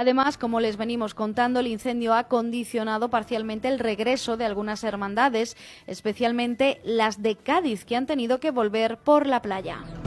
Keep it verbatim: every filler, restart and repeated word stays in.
Además, como les venimos contando, el incendio ha condicionado parcialmente el regreso de algunas hermandades, especialmente las de Cádiz, que han tenido que volver por la playa.